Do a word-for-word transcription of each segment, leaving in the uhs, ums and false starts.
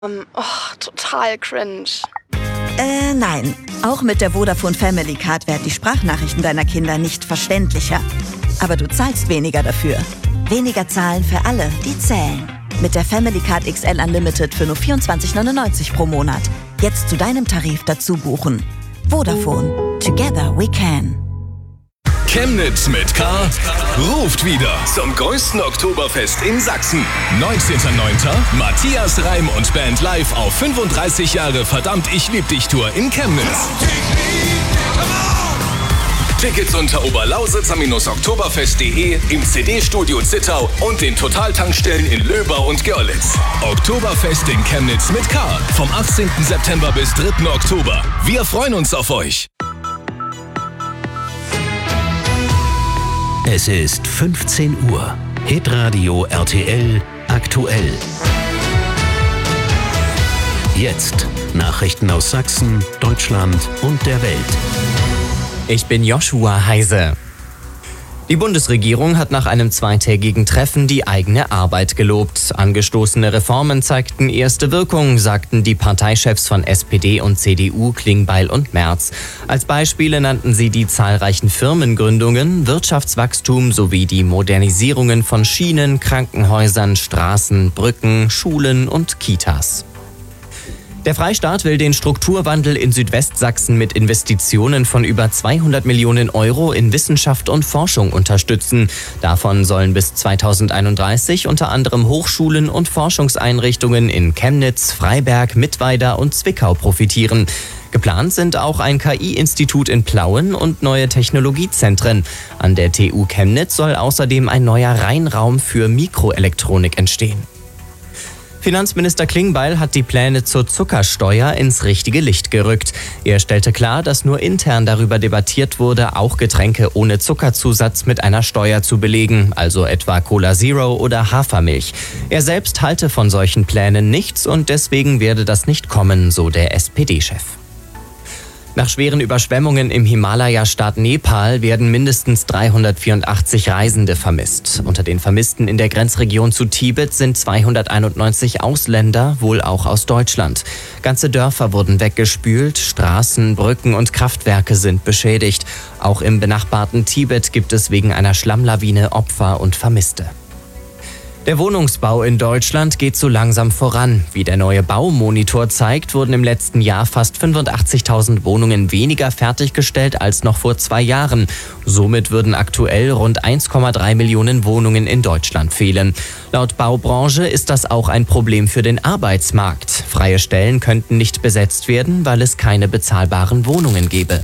Um, oh, total cringe. Äh, nein. Auch mit der Vodafone Family Card werden die Sprachnachrichten deiner Kinder nicht verständlicher. Aber du zahlst weniger dafür. Weniger zahlen für alle, die zählen. Mit der Family Card X L Unlimited für nur vierundzwanzig neunundneunzig pro Monat. Jetzt zu deinem Tarif dazu buchen. Vodafone. Together we can. Chemnitz mit K ruft wieder zum größten Oktoberfest in Sachsen. neunzehnter neunter Matthias Reim und Band live auf fünfunddreißig Jahre Verdammt, ich lieb dich Tour in Chemnitz. Tickets unter oberlausitzer-oktoberfest punkt de, im C D-Studio Zittau und den Totaltankstellen in Löber und Görlitz. Oktoberfest in Chemnitz mit K vom achtzehnten September bis dritten Oktober. Wir freuen uns auf euch. Es ist fünfzehn Uhr. Hitradio R T L aktuell. Jetzt Nachrichten aus Sachsen, Deutschland und der Welt. Ich bin Joshua Heise. Die Bundesregierung hat nach einem zweitägigen Treffen die eigene Arbeit gelobt. Angestoßene Reformen zeigten erste Wirkung, sagten die Parteichefs von S P D und C D U Klingbeil und Merz. Als Beispiele nannten sie die zahlreichen Firmengründungen, Wirtschaftswachstum sowie die Modernisierungen von Schienen, Krankenhäusern, Straßen, Brücken, Schulen und Kitas. Der Freistaat will den Strukturwandel in Südwestsachsen mit Investitionen von über zweihundert Millionen Euro in Wissenschaft und Forschung unterstützen. Davon sollen bis zweitausendeinunddreißig unter anderem Hochschulen und Forschungseinrichtungen in Chemnitz, Freiberg, Mittweida und Zwickau profitieren. Geplant sind auch ein K I-Institut in Plauen und neue Technologiezentren. An der T U Chemnitz soll außerdem ein neuer Reinraum für Mikroelektronik entstehen. Finanzminister Klingbeil hat die Pläne zur Zuckersteuer ins richtige Licht gerückt. Er stellte klar, dass nur intern darüber debattiert wurde, auch Getränke ohne Zuckerzusatz mit einer Steuer zu belegen, also etwa Cola Zero oder Hafermilch. Er selbst halte von solchen Plänen nichts und deswegen werde das nicht kommen, so der S P D-Chef. Nach schweren Überschwemmungen im Himalaya-Staat Nepal werden mindestens dreihundertvierundachtzig Reisende vermisst. Unter den Vermissten in der Grenzregion zu Tibet sind zweihunderteinundneunzig Ausländer, wohl auch aus Deutschland. Ganze Dörfer wurden weggespült, Straßen, Brücken und Kraftwerke sind beschädigt. Auch im benachbarten Tibet gibt es wegen einer Schlammlawine Opfer und Vermisste. Der Wohnungsbau in Deutschland geht so langsam voran. Wie der neue Baumonitor zeigt, wurden im letzten Jahr fast fünfundachtzigtausend Wohnungen weniger fertiggestellt als noch vor zwei Jahren. Somit würden aktuell rund eins Komma drei Millionen Wohnungen in Deutschland fehlen. Laut Baubranche ist das auch ein Problem für den Arbeitsmarkt. Freie Stellen könnten nicht besetzt werden, weil es keine bezahlbaren Wohnungen gäbe.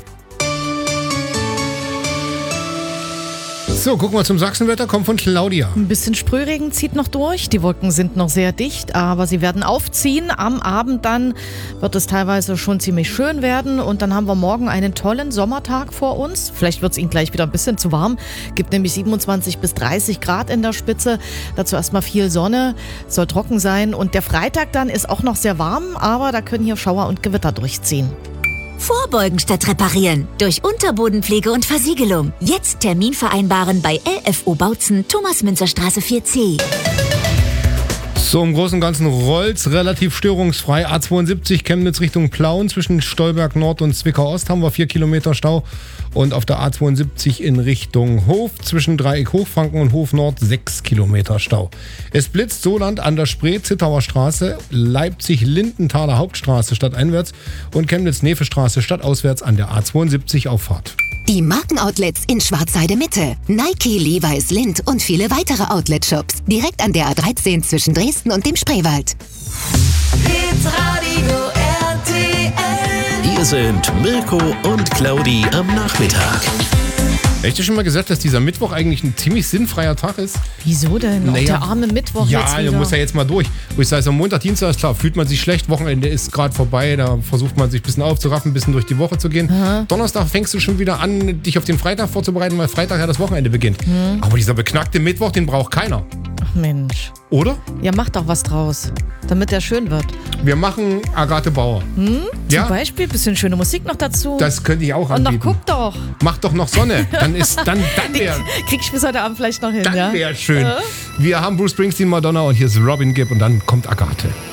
So, gucken wir zum Sachsenwetter, kommt von Claudia. Ein bisschen Sprühregen zieht noch durch, die Wolken sind noch sehr dicht, aber sie werden aufziehen. Am Abend dann wird es teilweise schon ziemlich schön werden und dann haben wir morgen einen tollen Sommertag vor uns. Vielleicht wird es Ihnen gleich wieder ein bisschen zu warm, gibt nämlich siebenundzwanzig bis dreißig Grad in der Spitze. Dazu erstmal viel Sonne, soll trocken sein und der Freitag dann ist auch noch sehr warm, aber da können hier Schauer und Gewitter durchziehen. Vorbeugen statt reparieren. Durch Unterbodenpflege und Versiegelung. Jetzt Termin vereinbaren bei L F O Bautzen, Thomas-Münzer-Straße vier C. So, im Großen und Ganzen rollt's relativ störungsfrei. A zweiundsiebzig Chemnitz Richtung Plauen zwischen Stolberg Nord und Zwickau Ost haben wir vier Kilometer Stau. Und auf der A zweiundsiebzig in Richtung Hof zwischen Dreieck Hochfranken und Hof Nord sechs Kilometer Stau. Es blitzt Soland an der Spree, Zittauer Straße, Leipzig-Lindenthaler Hauptstraße stadteinwärts und Chemnitz-Nefe-Straße stadtauswärts an der A zweiundsiebzig Auffahrt. Die Markenoutlets in Schwarzheide Mitte. Nike, Levi's, Lindt und viele weitere Outlet-Shops. Direkt an der A dreizehn zwischen Dresden und dem Spreewald. Hitradio R T L. Hier sind Mirko und Claudi am Nachmittag. Habe ich dir schon mal gesagt, dass dieser Mittwoch eigentlich ein ziemlich sinnfreier Tag ist? Wieso denn? Naja, auch der arme Mittwoch ja, jetzt wieder. Ja, der muss ja jetzt mal durch. Wo ich sage, am Montag, Dienstag ist klar, fühlt man sich schlecht, Wochenende ist gerade vorbei, da versucht man sich ein bisschen aufzuraffen, ein bisschen durch die Woche zu gehen. Aha. Donnerstag fängst du schon wieder an, dich auf den Freitag vorzubereiten, weil Freitag ja das Wochenende beginnt. Mhm. Aber dieser beknackte Mittwoch, den braucht keiner. Ach Mensch. Oder? Ja, mach doch was draus, damit der schön wird. Wir machen Agathe Bauer. Hm? Ja? Zum Beispiel ein bisschen schöne Musik noch dazu. Das könnte ich auch Und anbieten. noch guck doch. Mach doch noch Sonne. Dann ist, dann, dann wäre... Krieg ich bis heute Abend vielleicht noch hin, Dann ja? wäre schön. Ja. Wir haben Bruce Springsteen, Madonna und hier ist Robin Gibb und dann kommt Agathe.